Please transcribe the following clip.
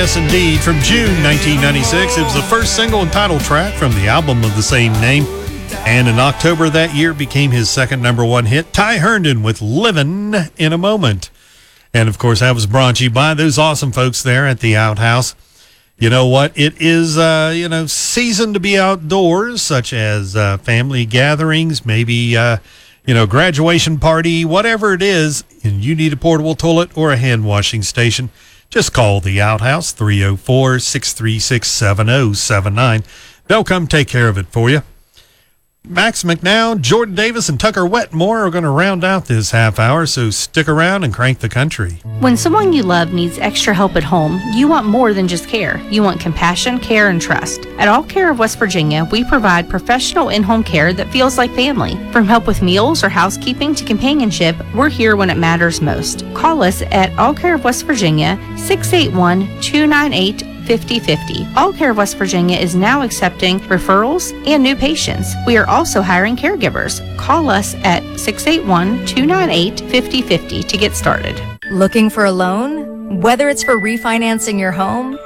Yes, indeed. From June 1996, it was the first single and title track from the album of the same name. And in October that year, became his second number one hit, Ty Herndon with Livin' in a Moment. And, of course, that was brought to you by those awesome folks there at the Outhouse. You know what? It is, season to be outdoors, such as family gatherings, maybe, graduation party, whatever it is, and you need a portable toilet or a hand washing station. Just call the Outhouse, 304-636-7079. They'll come take care of it for you. Max McNown, Jordan Davis, and Tucker Wetmore are going to round out this half hour, so stick around and crank the country. When someone you love needs extra help at home, you want more than just care. You want compassion, care, and trust. At All Care of West Virginia, we provide professional in-home care that feels like family. From help with meals or housekeeping to companionship, we're here when it matters most. Call us at All Care of West Virginia, 681-298-5050. All Care of West Virginia is now accepting referrals and new patients. We are also hiring caregivers. Call us at 681-298-5050 to get started. Looking for a loan? Whether it's for refinancing your home